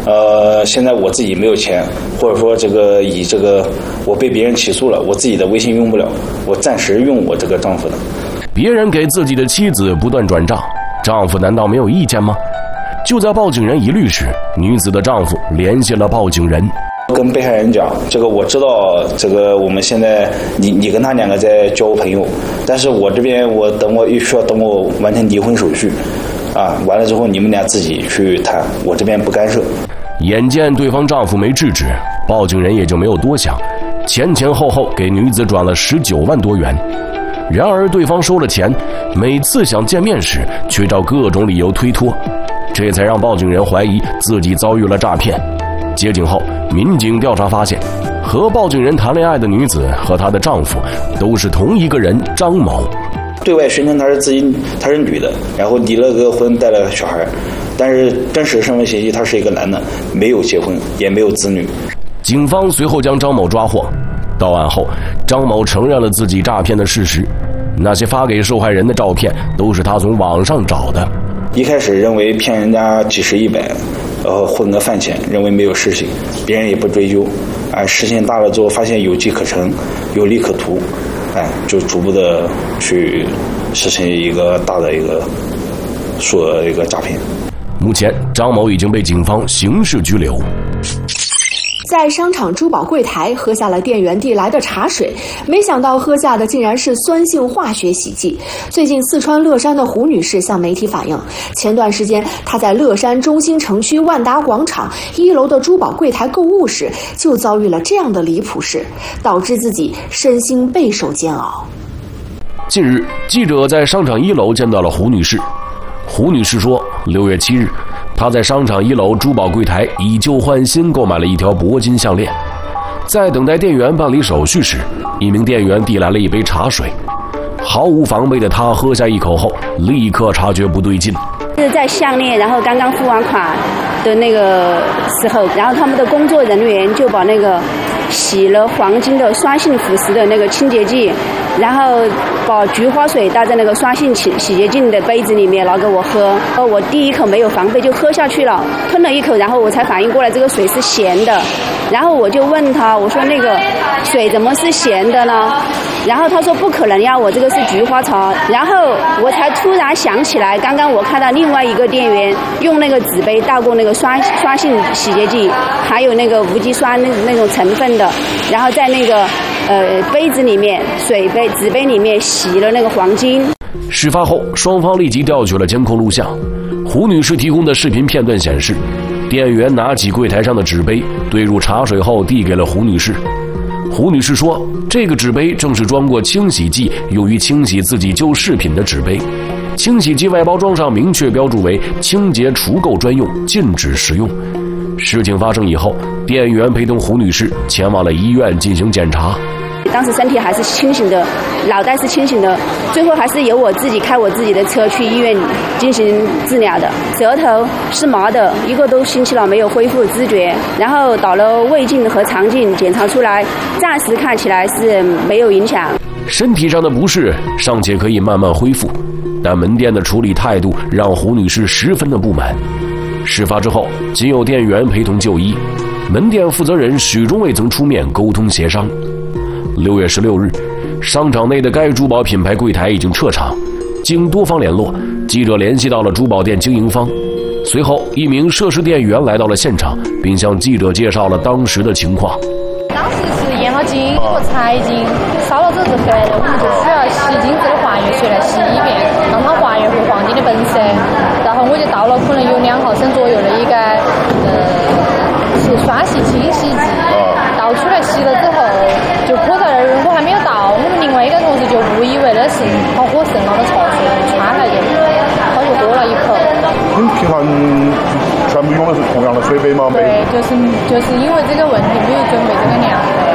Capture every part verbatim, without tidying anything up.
呃，现在我自己没有钱，或者说这个以这个我被别人起诉了，我自己的微信用不了，我暂时用我这个丈夫的。 别人给自己的妻子不断转账，丈夫难道没有意见吗？就在报警人疑虑时，女子的丈夫联系了报警人。 跟被害人讲，这个我知道，这个我们现在你你跟他两个在交朋友，但是我这边我等我需要等我完成离婚手续，啊，完了之后你们俩自己去谈，我这边不干涉。 眼见对方丈夫没制止，报警人也就没有多想，前前后后给女子转了十九万多元。然而对方收了钱，每次想见面时却找各种理由推脱，这才让报警人怀疑自己遭遇了诈骗。接警后，民警调查发现，和报警人谈恋爱的女子和她的丈夫都是同一个人张某。 对外宣称她是自己她是女的，然后离了个婚，带了个小孩，但是真实身份信息她是一个男的，没有结婚，也没有子女。 警方随后将张某抓获。到案后，张某承认了自己诈骗的事实，那些发给受害人的照片都是他从网上找的。 一开始认为骗人家几十一百，呃，混个饭钱，认为没有事情，别人也不追究。哎，事情大了之后，发现有机可乘，有利可图，哎，就逐步的去实行一个大的一个说一个诈骗。 目前，张某已经被警方刑事拘留。 在商场珠宝柜台喝下了店员递来的茶水，没想到喝下的竟然是酸性化学洗剂。最近四川乐山的胡女士向媒体反映，前段时间她在乐山中心城区万达广场一楼的珠宝柜台购物时，就遭遇了这样的离谱事，导致自己身心备受煎熬。 近日，记者在商场一楼见到了胡女士。胡女士说，六月七日她在商场一楼珠宝柜台以旧换新购买了一条铂金项链，在等待店员办理手续时，一名店员递来了一杯茶水，毫无防备的她喝下一口后，立刻察觉不对劲。 是在项链，然后刚刚付完款的那个时候，然后他们的工作人员就把那个洗了黄金的酸性腐蚀的那个清洁剂，然后把菊花水倒在那个酸性洗洗洁精的杯子里面拿给我喝。我第一口没有防备就喝下去了，吞了一口，然后我才反应过来这个水是咸的，然后我就问他，我说那个水怎么是咸的呢？然后他说不可能呀，我这个是菊花茶。然后我才突然想起来，刚刚我看到另外一个店员用那个纸杯倒过那个酸酸性洗洁剂，还有那个无机酸那那种成分的，然后在那个呃杯子里面水杯纸杯里面洗了那个黄金。 事发后，双方立即调取了监控录像。胡女士提供的视频片段显示，店员拿起柜台上的纸杯，兑入茶水后递给了胡女士。胡女士说，这个纸杯正是装过清洗剂用于清洗自己旧饰品的纸杯，清洗剂外包装上明确标注为清洁除垢专用，禁止食用。事情发生以后，店员陪同胡女士前往了医院进行检查。 当时身体还是清醒的，脑袋是清醒的，最后还是由我自己开我自己的车去医院进行治疗的。舌头是麻的，一个多星期了没有恢复知觉，然后导了胃镜和肠镜检查出来，暂时看起来是没有影响。 身体上的不适尚且可以慢慢恢复，但门店的处理态度让胡女士十分的不满。事发之后，仅有店员陪同就医，门店负责人始终未曾出面沟通协商。六月十六日，商场内的该珠宝品牌柜台已经撤场。经多方联络，记者联系到了珠宝店经营方。随后，一名涉事店员来到了现场，并向记者介绍了当时的情况。 当时是验了金和财金，烧了这之后，我们就需要洗金子的还原水来洗一遍，让它还原回黄金的本色。然后我就倒了可能有两毫升左右的一个呃是刷洗清洗剂，倒出来洗了之后就泼在那儿。我还没有倒，我们另外一个同事就误以为那是好喝剩了的茶水，穿来就他就喝了一口。 你平常全部用的是同样的水杯吗？ 对，就是就是因为这个问题没有准备这个量，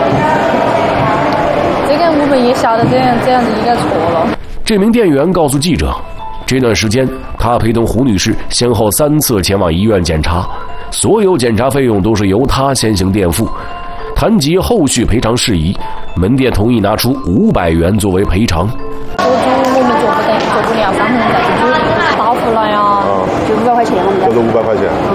这个我们也晓得这样这样子应该错了。 这名店员告诉记者，这段时间他陪同胡女士先后三次前往医院检查，所有检查费用都是由他先行垫付。谈及后续赔偿事宜，门店同意拿出五百元作为赔偿。 做主我们做不得，做不了，商户再去决定，到付了呀，就五百块钱，我们再。 就是五百块钱。